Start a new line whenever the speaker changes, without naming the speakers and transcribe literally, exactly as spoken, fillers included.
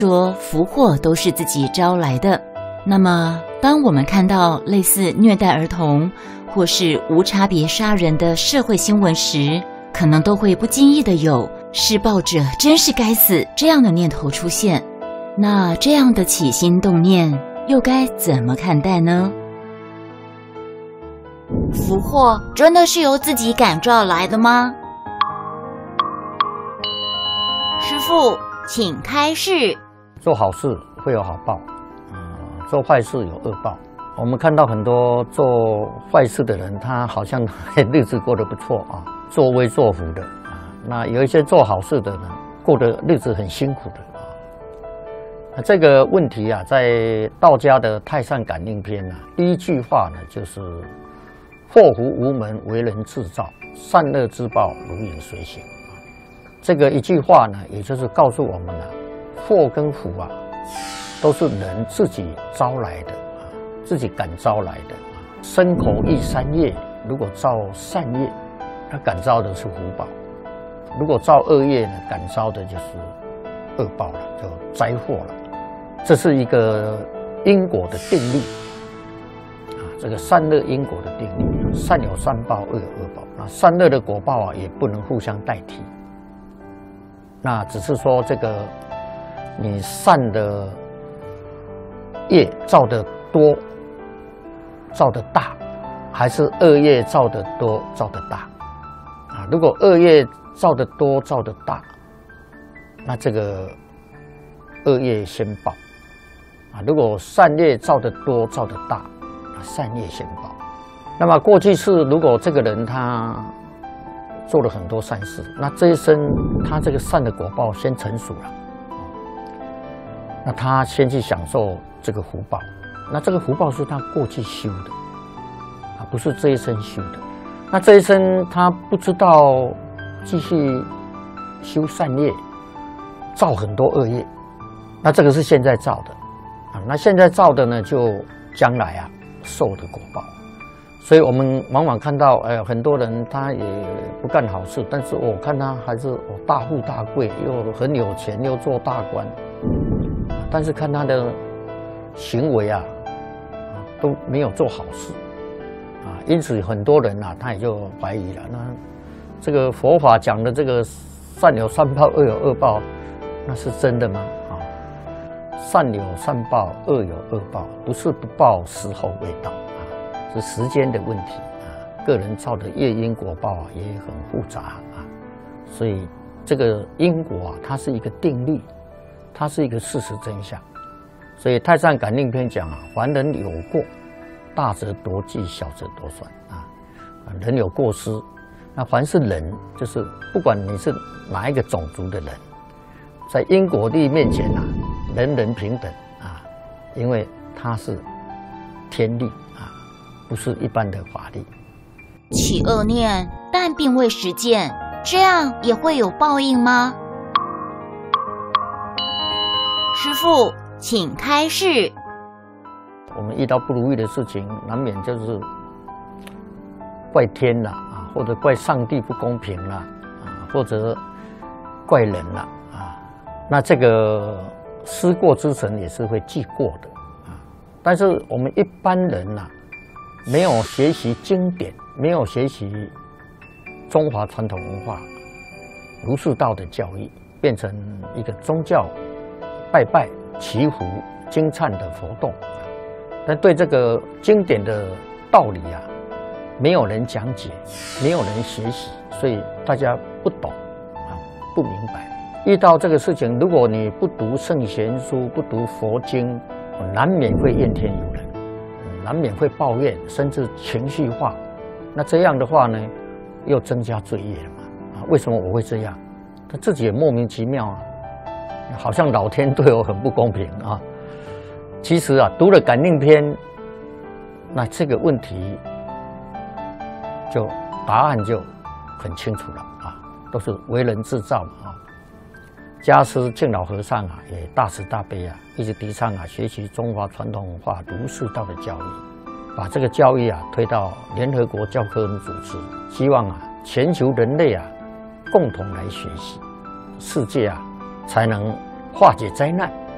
说福祸都是自己招来的。那么，当我们看到类似虐待儿童或是无差别杀人的社会新闻时，可能都会不经意的有施暴者真是该死这样的念头出现。那这样的起心动念又该怎么看待呢？
福祸真的是由自己感召来的吗？师父，请开示。
做好事会有好报，嗯，做坏事有恶报。我们看到很多做坏事的人，他好像日子过得不错啊，作威作福的啊。那有一些做好事的呢，过得日子很辛苦的啊。那这个问题啊，在道家的《太上感应篇》啊，第一句话呢，就是“祸福无门，为人自造；善恶之报，如影随形”。这个一句话呢，也就是告诉我们啊，祸跟福啊，都是人自己招来的啊，自己感召来的啊。身口意三业，如果造善业，它感召的是福报；如果造恶业呢，感召的就是恶报了，就灾祸了。这是一个因果的定律啊，这个善恶因果的定律，善有善报，恶有恶报。那善恶的果报啊，也不能互相代替。那只是说，这个你善的业造得多，造得大，还是恶业造得多，造得大？啊，如果恶业造得多，造得大，那这个恶业先报；啊，如果善业造得多，造得大，那善业先报。那么过去是，如果这个人他做了很多善事，那这一生他这个善的果报先成熟了，那他先去享受这个福报，那这个福报是他过去修的，啊，不是这一生修的。那这一生他不知道继续修善业，造很多恶业，那这个是现在造的，啊，那现在造的呢，就将来啊受的果报。所以我们往往看到，哎，很多人他也不干好事，但是我看他还是哦大富大贵，又很有钱，又做大官，但是看他的行为啊，都没有做好事，啊，因此很多人啊，他也就怀疑了，那这个佛法讲的这个善有善报，恶有恶报，那是真的吗？啊，善有善报，恶有恶报，不是不报，时候未到。是时间的问题啊，个人造的业因果报啊也很复杂啊，所以这个因果啊，它是一个定律，它是一个事实真相。所以《太上感应篇》讲啊，凡人有过，大则多忌，小则多算啊。人有过失，那凡是人，就是不管你是哪一个种族的人，在因果律面前啊，人人平等啊，因为它是天律。不是一般的法律。
起恶念，但并未实践，这样也会有报应吗？师父，请开示。
我们遇到不如意的事情，难免就是怪天啦啊，或者怪上帝不公平啦啊，或者怪人啦啊。那这个思过之神也是会记过的啊。但是我们一般人呐、啊。没有学习经典，没有学习中华传统文化、儒释道的教育，变成一个宗教拜拜、祈福、经忏的活动。但对这个经典的道理啊，没有人讲解，没有人学习，所以大家不懂啊，不明白。遇到这个事情，如果你不读圣贤书，不读佛经，难免会怨天尤人。难免会抱怨，甚至情绪化。那这样的话呢，又增加罪业了嘛？啊，为什么我会这样？他自己也莫名其妙啊，好像老天对我很不公平啊。其实啊，读了感应篇，那这个问题就答案就很清楚了啊，都是为人自造嘛啊。家师敬老和尚啊，也大慈大悲啊，一直提倡啊，学习中华传统文化儒释道的教育，把这个教育啊推到联合国教科文组织，希望啊全球人类啊共同来学习，世界啊才能化解灾难。